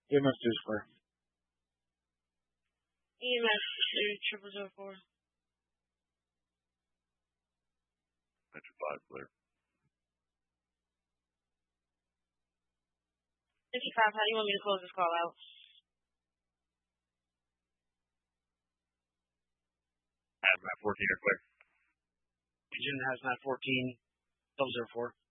EMS 2 square. EMS 004. Metro 5 clear. 55, how do you want me to close this call out? Hazmat 14 are clear. Agent Hazmat 14, 004.